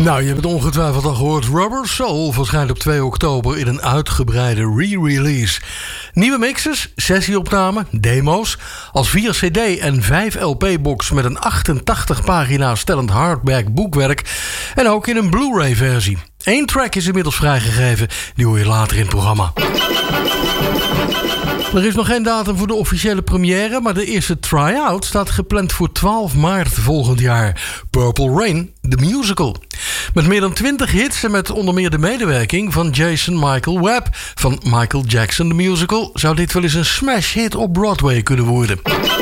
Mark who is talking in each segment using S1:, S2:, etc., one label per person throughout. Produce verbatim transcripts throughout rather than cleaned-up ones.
S1: Nou, je hebt het ongetwijfeld al gehoord. Rubber Soul verschijnt op twee oktober in een uitgebreide re-release. Nieuwe mixes, sessieopnamen, demo's, als vier cd en vijf L P-box met een achtentachtig pagina's tellend hardback boekwerk en ook in een Blu-ray versie. Eén track is inmiddels vrijgegeven, die hoor je later in het programma. Er is nog geen datum voor de officiële première, maar de eerste try-out staat gepland voor twaalf maart volgend jaar. Purple Rain, the musical. Met meer dan twintig hits en met onder meer de medewerking van Jason Michael Webb van Michael Jackson the Musical zou dit wel eens een smash hit op Broadway kunnen worden.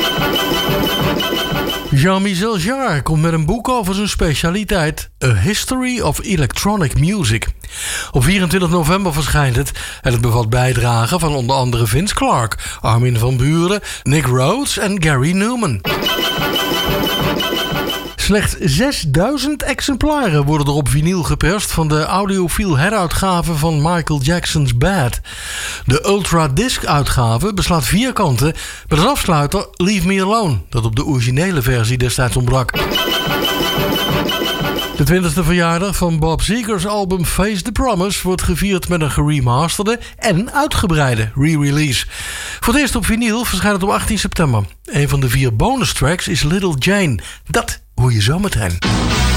S1: Jean-Michel Jarre komt met een boek over zijn specialiteit, A History of Electronic Music. Op vierentwintig november verschijnt het en het bevat bijdragen van onder andere Vince Clarke, Armin van Buuren, Nick Rhodes en Gary Newman. Slechts zesduizend exemplaren worden er op vinyl geperst van de audiofiel heruitgave van Michael Jackson's Bad. De Ultra Disc uitgave beslaat vier kanten met als afsluiter Leave Me Alone, dat op de originele versie destijds ontbrak. De twintigste verjaardag van Bob Seger's album Face the Promise wordt gevierd met een geremasterde en uitgebreide re-release. Voor het eerst op vinyl verschijnt het op achttien september. Een van de vier bonus tracks is Little Jane. Dat hoor je zometeen.